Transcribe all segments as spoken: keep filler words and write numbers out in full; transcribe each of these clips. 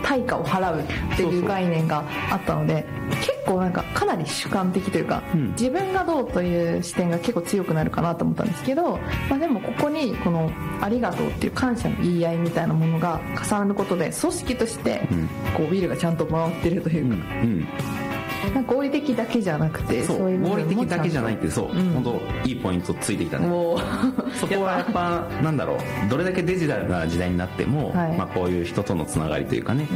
対価を払うっていう概念があったので、結構なんかかなり主観的というか、うん、自分がどうという視点が結構強くなるかなと思ったんですけど、まあ、でもここにこのありがとうっていう感謝の言い合いみたいなものが重なることで、組織としてこうウィルがちゃんと回ってるというか、うんうんなんか合理的だけじゃなくて、 そう、そういう合理的だけじゃないって、そう、うん、本当いいポイントついてきたね。そこはやっぱなんだろう、どれだけデジタルな時代になっても、はい、まあこういう人とのつながりというかね、うん、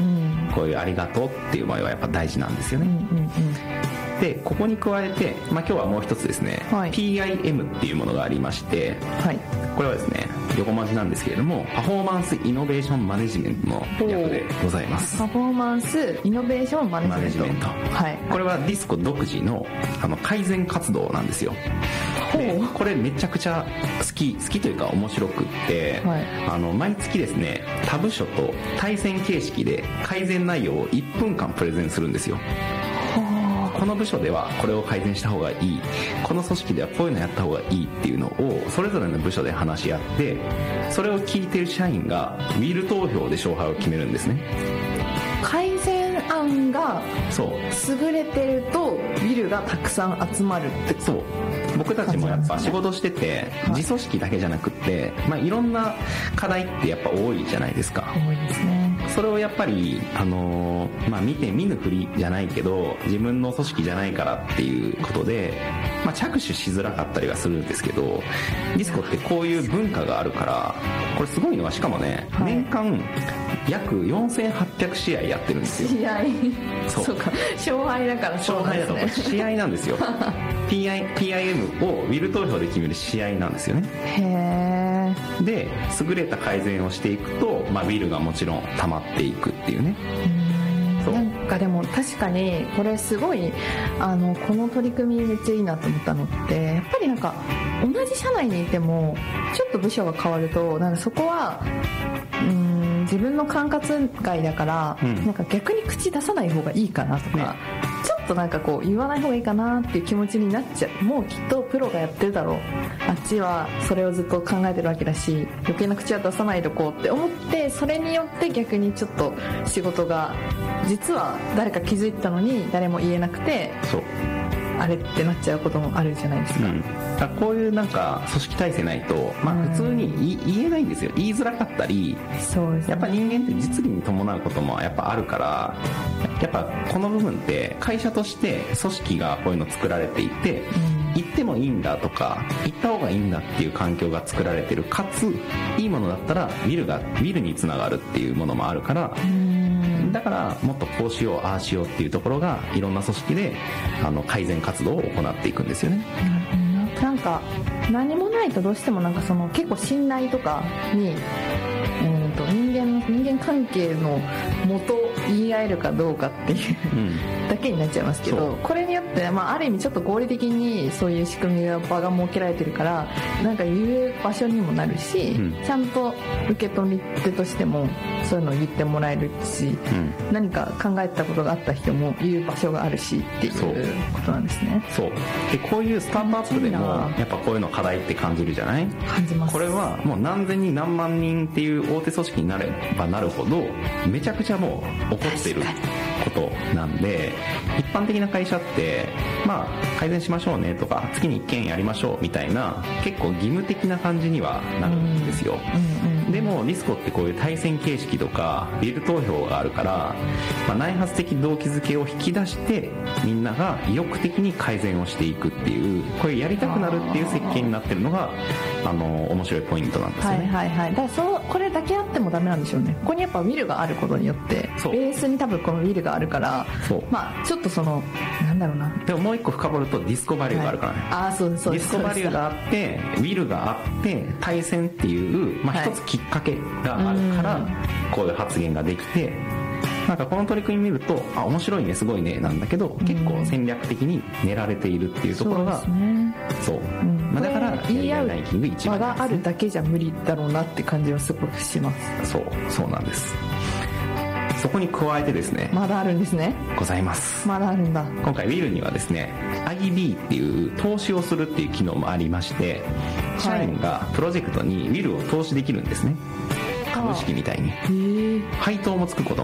こういうありがとうっていう場合はやっぱ大事なんですよね。うんうんうんでここに加えて、まあ、今日はもう一つですね、はい、ピーアイエム っていうものがありまして、はい、これはですね横文字なんですけれども、パフォーマンスイノベーションマネジメントの略でございます。 パフォーマンスイノベーションマネジメント、マネジメント、 はい、これはディスコ独自 の, あの改善活動なんですよ。でこれめちゃくちゃ好き好きというか面白くって、はい、あの毎月ですね他部署と対戦形式で改善内容をいっぷんかんプレゼンするんですよ。この部署ではこれを改善した方がいい、この組織ではこういうのやった方がいいっていうのをそれぞれの部署で話し合って、それを聞いてる社員がウィル投票で勝敗を決めるんですね。 改善案が優れてるとウィルがたくさん集まるって。 そう、僕たちもやっぱ仕事してて自組織だけじゃなくって、まあ、いろんな課題ってやっぱ多いじゃないですか。 多いですね。 それをやっぱり、あのーまあ、見て見ぬふりじゃないけど自分の組織じゃないからっていうことで、まあ、着手しづらかったりはするんですけど、ディスコってこういう文化があるから、これすごいのはしかもね、はい、年間約よんせんはっぴゃくしあいやってるんですよ。 試合そう、そうか、勝敗だからそうなんですね。勝敗だと試合なんですよ。ピーアイ、ピーアイエム をウィル投票で決める試合なんですよね。 へー。 で優れた改善をしていくと、まあ、ウィルがもちろん溜まっていくっていうね。 うん、なんかでも確かにこれすごいあのこの取り組みめっちゃいいなと思ったのって、やっぱりなんか同じ社内にいてもちょっと部署が変わるとなんかそこはうーん自分の管轄外だから、うん、なんか逆に口出さない方がいいかなとか、ね、ちょっとなんかこう言わない方がいいかなっていう気持ちになっちゃう。もうきっとプロがやってるだろう、あっちはそれをずっと考えてるわけだし余計な口は出さないでこうって思って、それによって逆にちょっと仕事が実は誰か気づいてたのに誰も言えなくて、そうあれってなっちゃうこともあるじゃないですか。うん、 だこういうなんか組織体制ないと、まあ、普通に言えないんですよ。言いづらかったり、 そうですね、 やっぱ人間って実技に伴うこともやっぱあるから、やっぱこの部分って会社として組織がこういうの作られていて、うん、行ってもいいんだとか行った方がいいんだっていう環境が作られてる、かついいものだったらビルがビルにつながるっていうものもあるから、うんだからもっとこうしようああしようっていうところがいろんな組織であの改善活動を行っていくんですよね。 うん、なんか何もないとどうしてもなんかその結構信頼とかにうんと人間人間関係の元言い合えるかどうかっていう、うん、だけになっちゃいますけど、これによって、まあ、ある意味ちょっと合理的にそういう仕組みが場が設けられてるからなんか言う場所にもなるし、うん、ちゃんと受け止め手としてもそういうのを言ってもらえるし、うん、何か考えたことがあった人も言う場所があるしっていうことなんですね。 そうでこういうスタートアップでもやっぱこういうの課題って感じるじゃない？ 感じます。 これはもう何千人何万人っていう大手組織になればなるほどめちゃくちゃもう起こっていることなんで、一般的な会社ってまあ改善しましょうねとか月にいっけんやりましょうみたいな結構義務的な感じにはなるんですよ。うんうんうん、でもディスコってこういう対戦形式とかビル投票があるから、まあ、内発的動機づけを引き出してみんなが意欲的に改善をしていくっていう、これやりたくなるっていう設計になってるのがあの面白いポイントなんですよね。 はいはいはい。だからそうこれだけあってもダメなんでしょうね。ここにやっぱウィルがあることによってベースに多分このウィルがあるから、まあちょっとそのなんだろうな。 でももう一個深掘るとディスコバリューがあるからね。はい、ああそうですそうです。ディスコバリューがあってウィルがあって対戦っていうまあ一つきっかけがあるから、はい、こういう発言ができて。なんかこの取り組み見るとあ面白いねすごいねなんだけど、結構戦略的に練られているっていうところがそう、ねそう、うんまあ、だから言い合うランキング一番、ね、場があるだけじゃ無理だろうなって感じはすごくします。 そうそうなんです。そこに加えてですねまだあるんですね。 ございます。 まだあるんだ。 今回ウィルにはですね アイビー っていう投資をするっていう機能もありまして、社員がプロジェクトにウィルを投資できるんですね。株式みたいに配当もつくこと